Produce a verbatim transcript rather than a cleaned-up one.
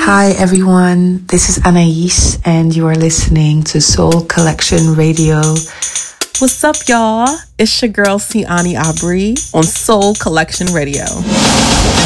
Hi everyone, this is Anaïs and you are listening to Soul Collection Radio. What's up, y'all? It's your girl Siani Abri on Soul Collection Radio.